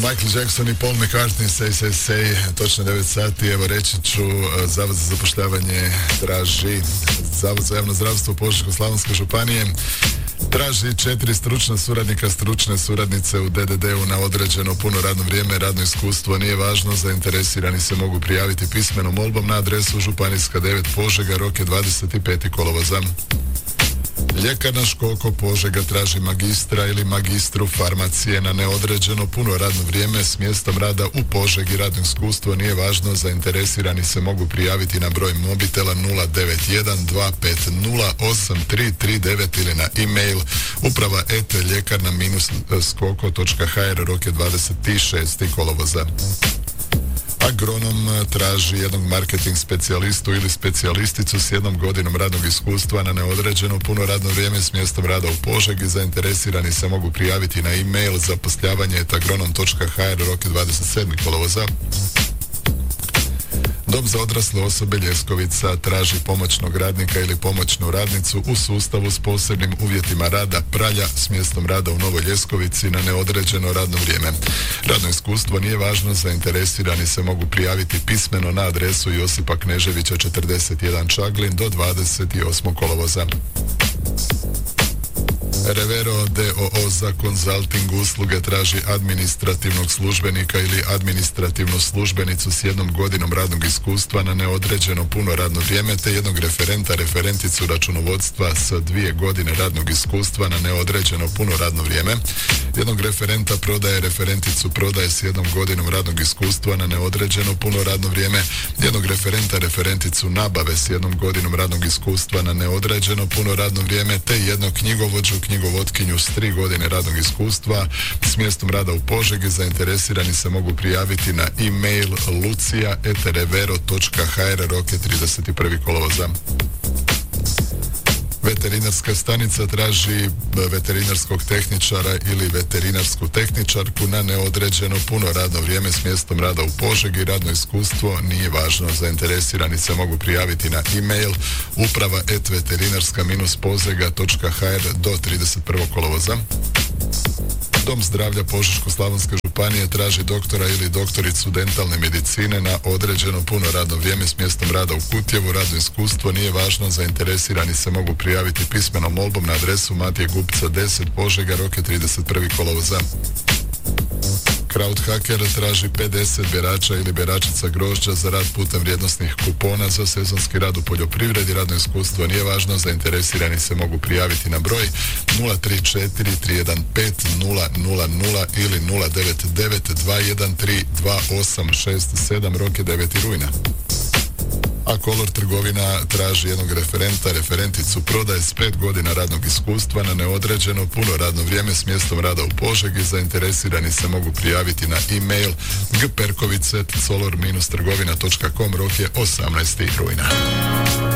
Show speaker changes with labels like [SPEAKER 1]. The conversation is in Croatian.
[SPEAKER 1] Michael Jackson i Paul McCartney, say, točno 9 sati, evo reći ću, Zavod za zapošljavanje traži, Zavod za javno zdravstvo Požeško-slavonske županije traži 4 stručna suradnika, stručne suradnice u DDD-u na određeno puno radno vrijeme, radno iskustvo nije važno, zainteresirani se mogu prijaviti pismenom molbom na adresu Županijska 9 Požega, rok je 25. kolovoza. Ljekarna Škoko Požega traži magistra ili magistru farmacije na neodređeno puno radno vrijeme s mjestom rada u Požegi. Radno iskustvo nije važno, zainteresirani se mogu prijaviti na broj mobitela 091-250-8339 ili na e-mail uprava@ljekarna-skoko.hr, rok je 26. kolovoza. Agronom traži jednog marketing specijalistu ili specijalisticu s 1 godinom radnog iskustva na neodređeno puno radno vrijeme s mjestom rada u Požegi. Zainteresirani se mogu prijaviti na e-mail zapošljavanje@agronom.hr, rok je 27. kolovoza. Dom za odrasle osobe Ljeskovica traži pomoćnog radnika ili pomoćnu radnicu u sustavu s posebnim uvjetima rada pralja s mjestom rada u Novoj Ljeskovici na neodređeno radno vrijeme. Radno iskustvo nije važno, zainteresirani se mogu prijaviti pismeno na adresu Josipa Kneževića 41 Čaglin do 28. kolovoza. Revero d.o.o. za konzalting usluge traži administrativnog službenika ili administrativnu službenicu s 1 godinom radnog iskustva na neodređeno puno radno vrijeme te jednog referenta, referenticu računovodstva s 2 godine radnog iskustva na neodređeno puno radno vrijeme, jednog referenta prodaje, referenticu prodaje s 1 godinom radnog iskustva na neodređeno puno radno vrijeme, jednog referenta, referenticu nabave s 1 godinom radnog iskustva na neodređeno puno radno vrijeme te jednog knjigovođu, knjigovodkinju s 3 godine radnog iskustva s mjestom rada u Požegi. Zainteresirani se mogu prijaviti na e-mail lucia@revero.hr, rok je 31. kolovoza. Veterinarska stanica traži veterinarskog tehničara ili veterinarsku tehničarku na neodređeno puno radno vrijeme s mjestom rada u Požegi. Radno iskustvo nije važno, zainteresirani se mogu prijaviti na e-mail uprava@veterinarska-pozega.hr do 31. kolovoza. Dom zdravlja Požeško-slavonske županije traži doktora ili doktoricu dentalne medicine na određeno puno radno vrijeme s mjestom rada u Kutjevu. Radno iskustvo nije važno, zainteresirani se mogu prijaviti pismenom molbom na adresu Matije Gupca 10 Požega, rok je 31. kolovoza. Crowdhacker traži 50 berača ili beračica grožđa za rad putem vrijednosnih kupona za sezonski rad u poljoprivredi. Radno iskustvo nije važno, zainteresirani se mogu prijaviti na broj 034-315-000 ili 099-213-2867, rok je 9. rujna. A Kolor trgovina traži jednog referenta, referenticu prodaje s 5 godina radnog iskustva na neodređeno puno radno vrijeme s mjestom rada u Požegi. Zainteresirani se mogu prijaviti na e-mail gperkovice@solor-trgovina.com, rok je 18. rujna.